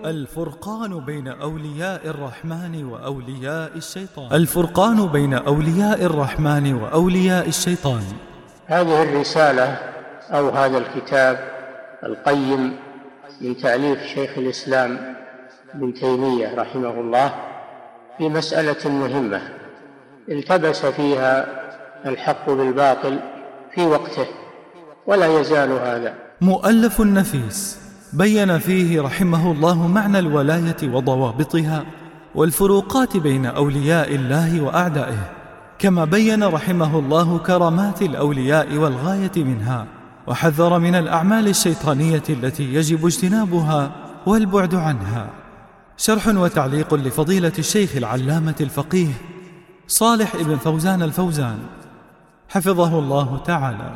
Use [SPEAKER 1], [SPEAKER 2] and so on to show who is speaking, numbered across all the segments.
[SPEAKER 1] الفرقان بين أولياء الرحمن وأولياء الشيطان. الفرقان بين أولياء الرحمن وأولياء الشيطان.
[SPEAKER 2] هذه الرسالة أو هذا الكتاب القيم من تأليف شيخ الإسلام ابن تيمية رحمه الله في مسألة مهمة التبس فيها الحق بالباطل في وقته ولا يزال هذا.
[SPEAKER 1] مؤلف نفيس بين فيه رحمه الله معنى الولاية وضوابطها والفروقات بين أولياء الله وأعدائه، كما بين رحمه الله كرامات الأولياء والغاية منها، وحذر من الأعمال الشيطانية التي يجب اجتنابها والبعد عنها. شرح وتعليق لفضيلة الشيخ العلامة الفقيه صالح ابن فوزان الفوزان حفظه الله تعالى،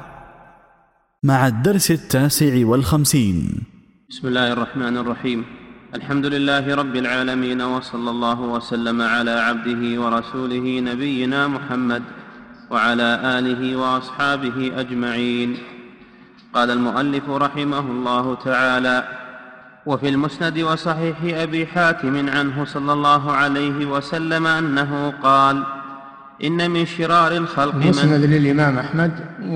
[SPEAKER 3] مع الدرس 59.
[SPEAKER 4] بسم الله الرحمن الرحيم. الحمد لله رب العالمين، وصلى الله وسلم على عبده ورسوله نبينا محمد وعلى آله وأصحابه أجمعين. قال المؤلف رحمه الله تعالى: وفي المسند وصحيح أبي حاتم عنه صلى الله عليه وسلم أنه قال: إن من شرار الخلق
[SPEAKER 2] المسند للإمام أحمد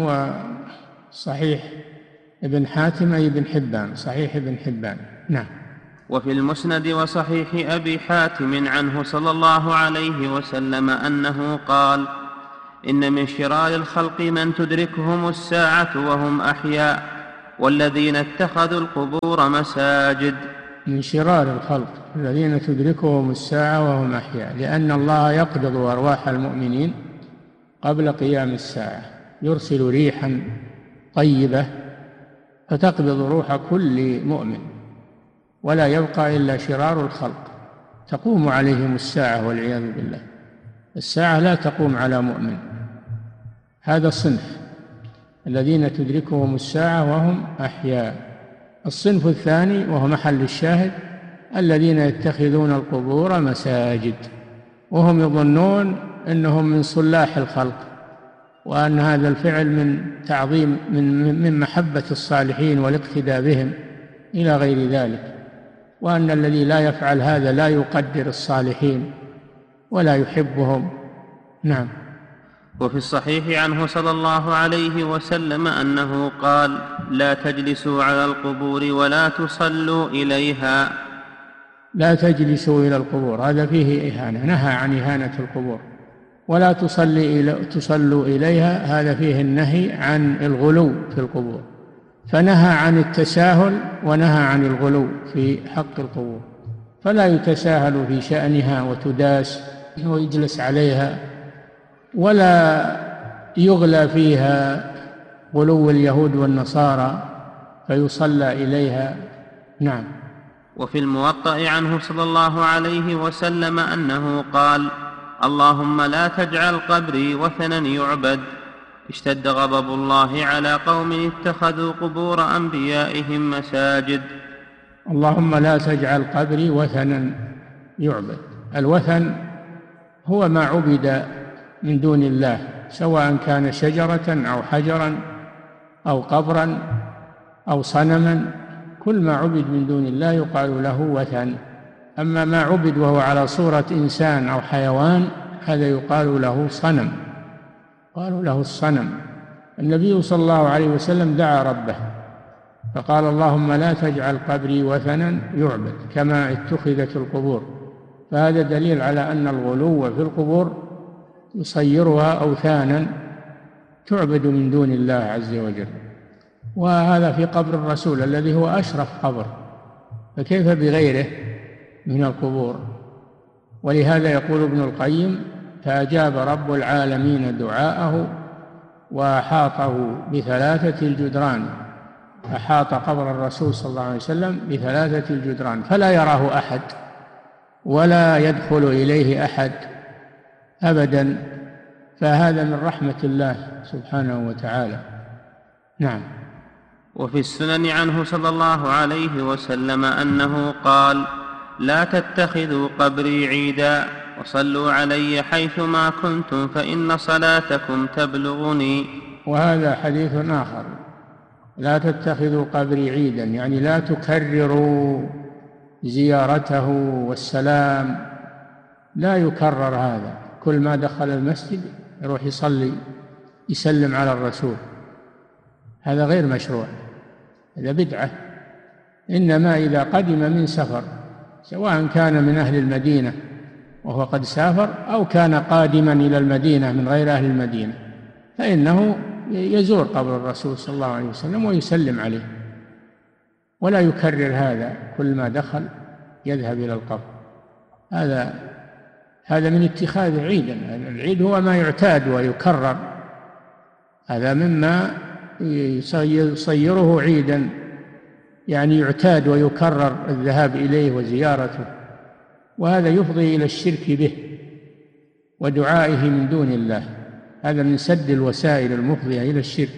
[SPEAKER 2] وصحيح ابن حاتم أي ابن حبان، صحيح ابن حبان. نعم.
[SPEAKER 4] وفي المسند وصحيح أبي حاتم عنه صلى الله عليه وسلم أنه قال: إن من شرار الخلق من تدركهم الساعة وهم أحياء، والذين اتخذوا القبور مساجد.
[SPEAKER 2] من شرار الخلق الذين تدركهم الساعة وهم أحياء، لأن الله يقبض أرواح المؤمنين قبل قيام الساعة، يرسل ريحا طيبة فتقبض روح كل مؤمن، ولا يبقى إلا شرار الخلق تقوم عليهم الساعة والعياذ بالله. الساعة لا تقوم على مؤمن. هذا الصنف الذين تدركهم الساعة وهم أحياء. الصنف الثاني وهو محل الشاهد: الذين يتخذون القبور مساجد، وهم يظنون أنهم من صلاح الخلق، وأن هذا الفعل من تعظيم من محبة الصالحين والاقتداء بهم إلى غير ذلك، وأن الذي لا يفعل هذا لا يقدر الصالحين ولا يحبهم. نعم.
[SPEAKER 4] وفي الصحيح عنه صلى الله عليه وسلم أنه قال: لا تجلسوا على القبور ولا تصلوا إليها.
[SPEAKER 2] لا تجلسوا إلى القبور، هذا فيه إهانة، نهى عن إهانة القبور. ولا تصلوا إليها، هذا فيه النهي عن الغلو في القبور، فنهى عن التساهل ونهى عن الغلو في حق القبور، فلا يتساهل في شأنها وتداس ويجلس عليها، ولا يغلى فيها غلو اليهود والنصارى فيصلى إليها. نعم.
[SPEAKER 4] وفي الموطأ عنه صلى الله عليه وسلم أنه قال: اللهم لا تجعل قبري وثنا يعبد. اشتد غضب الله على قوم اتخذوا قبور أنبيائهم مساجد.
[SPEAKER 2] اللهم لا تجعل قبري وثنا يعبد. الوثن هو ما عبد من دون الله، سواء كان شجرة أو حجرا أو قبرا أو صنما، كل ما عبد من دون الله يقال له وثن. أما ما عبد وهو على صورة إنسان أو حيوان هذا يقال له صنم، قالوا له الصنم. النبي صلى الله عليه وسلم دعا ربه فقال: اللهم لا تجعل قبري وثنا يعبد كما اتخذت القبور. فهذا دليل على أن الغلو في القبور يصيرها أوثانا تعبد من دون الله عز وجل. وهذا في قبر الرسول الذي هو أشرف قبر، فكيف بغيره من القبور؟ ولهذا يقول ابن القيم: فأجاب رب العالمين دعاءه وأحاطه بثلاثة الجدران. أحاط قبر الرسول صلى الله عليه وسلم بثلاثة الجدران، فلا يراه أحد ولا يدخل إليه أحد أبدا، فهذا من رحمة الله سبحانه وتعالى. نعم.
[SPEAKER 4] وفي السنن عنه صلى الله عليه وسلم أنه قال: لا تتخذوا قبري عيدا، وصلوا علي حيثما كنتم فإن صلاتكم تبلغني.
[SPEAKER 2] وهذا حديث آخر: لا تتخذوا قبري عيدا، يعني لا تكرروا زيارته والسلام، لا يكرر هذا. كل ما دخل المسجد يروح يصلي يسلم على الرسول، هذا غير مشروع، هذا بدعة. إنما إذا قدم من سفر، سواء كان من أهل المدينة وهو قد سافر أو كان قادما إلى المدينة من غير أهل المدينة، فإنه يزور قبر الرسول صلى الله عليه وسلم ويسلم عليه، ولا يكرر هذا كل ما دخل يذهب إلى القبر. هذا من اتخاذ عيدا. العيد هو ما يعتاد ويكرر، هذا مما يصيره عيدا، يعني يعتاد ويكرر الذهاب إليه وزيارته، وهذا يفضي إلى الشرك به ودعائه من دون الله. هذا من سد الوسائل المفضية إلى الشرك.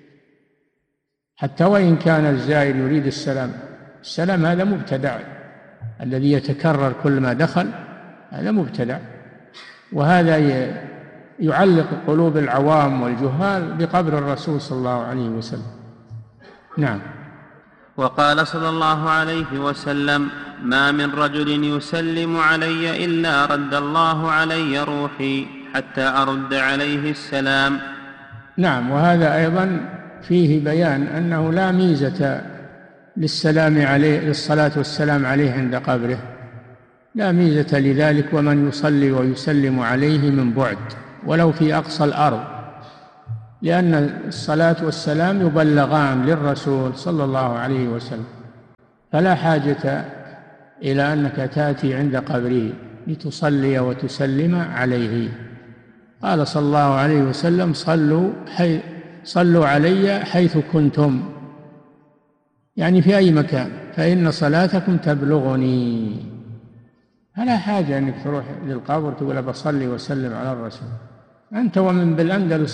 [SPEAKER 2] حتى وإن كان الزائر يريد السلام هذا مبتدع، الذي يتكرر كل ما دخل هذا مبتدع، وهذا يعلق قلوب العوام والجهال بقبر الرسول صلى الله عليه وسلم. نعم.
[SPEAKER 4] وقال صلى الله عليه وسلم: ما من رجل يسلم علي إلا رد الله علي روحي حتى أرد عليه السلام.
[SPEAKER 2] نعم. وهذا أيضا فيه بيان أنه لا ميزة للسلام عليه، للصلاة والسلام عليه عند قبره، لا ميزة لذلك، ومن يصلي ويسلم عليه من بعد ولو في أقصى الأرض، لأن الصلاة والسلام يبلغان للرسول صلى الله عليه وسلم، فلا حاجة إلى أنك تأتي عند قبره لتصلي وتسلم عليه. قال صلى الله عليه وسلم: صلوا علي حيث كنتم، يعني في أي مكان، فإن صلاتكم تبلغني. فلا حاجة أنك تروح للقبر تقول بصلي وسلم على الرسول. أنت ومن بالأندلس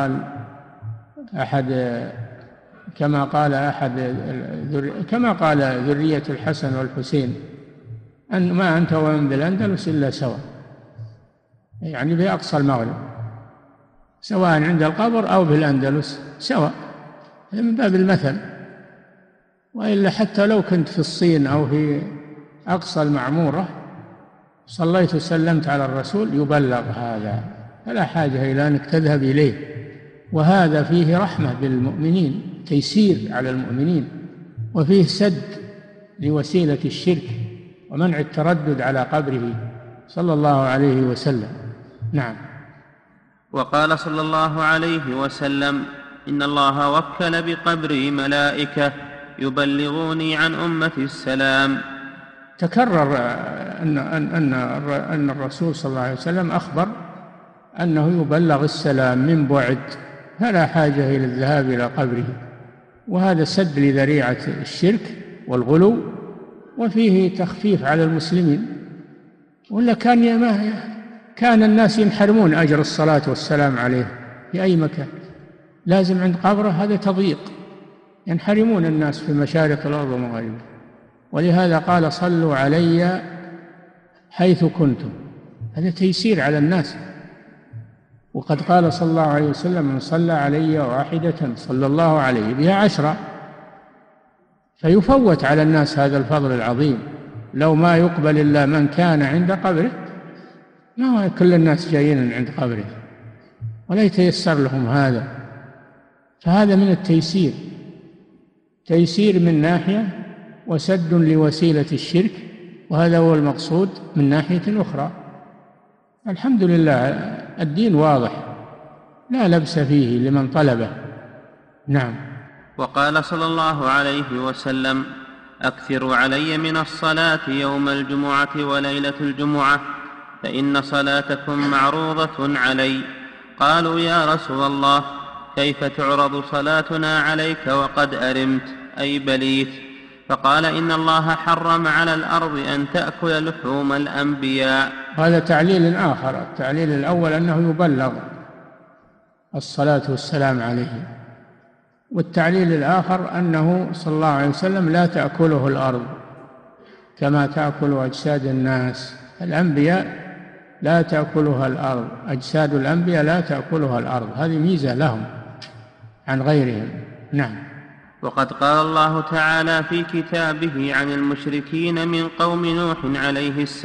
[SPEAKER 2] كما قال ذرية الحسن والحسين: أن ما أنت ومن بالأندلس إلا سواء، يعني بأقصى المغرب، سواء عند القبر أو بالأندلس سواء، هذا من باب المثل. وإلا حتى لو كنت في الصين أو في أقصى المعمورة صليت وسلمت على الرسول يبلغ هذا، فلا حاجة إلى أنك تذهب إليه. وهذا فيه رحمة بالمؤمنين، تيسير على المؤمنين، وفيه سد لوسيلة الشرك ومنع التردد على قبره صلى الله عليه وسلم. نعم.
[SPEAKER 4] وقال صلى الله عليه وسلم: إن الله وكل بقبري ملائكة يبلغوني عن أمتي السلام.
[SPEAKER 2] تكرر أن الرسول صلى الله عليه وسلم أخبر أنه يبلغ السلام من بعد، فلا حاجة إلى الذهاب إلى قبره، وهذا سد لذريعة الشرك والغلو، وفيه تخفيف على المسلمين. ولا كان الناس ينحرمون أجر الصلاة والسلام عليه في أي مكان، لازم عند قبره، هذا تضييق، ينحرمون الناس في مشارق الأرض ومغاربها. ولهذا قال: صلوا علي حيث كنتم، هذا تيسير على الناس. وقد قال صلى الله عليه وسلم: من صلى علي واحدة صلى الله عليه بها 10. فيفوت على الناس هذا الفضل العظيم. لو ما يقبل إلا من كان عند قبره، ما هو كل الناس جايين عند قبره ولا يتيسر لهم هذا. فهذا من التيسير، تيسير من ناحية وسد لوسيلة الشرك، وهذا هو المقصود من ناحية أخرى. الحمد لله الدين واضح لا لبس فيه لمن طلبه. نعم.
[SPEAKER 4] وقال صلى الله عليه وسلم: أكثروا علي من الصلاة يوم الجمعة وليلة الجمعة، فإن صلاتكم معروضة علي. قالوا: يا رسول الله، كيف تعرض صلاتنا عليك وقد أرمت أي بليت؟ فقال: إن الله حرم على الأرض أن تأكل لحوم الأنبياء.
[SPEAKER 2] هذا تعليل آخر. التعليل الأول أنه يبلغ الصلاة والسلام عليه، والتعليل الآخر أنه صلى الله عليه وسلم لا تأكله الأرض كما تأكل أجساد الناس. الأنبياء لا تأكلها الأرض، أجساد الأنبياء لا تأكلها الأرض، هذه ميزة لهم عن غيرهم. نعم.
[SPEAKER 4] وقد قال الله تعالى في كتابه عن المشركين من قوم نوح عليه السلام: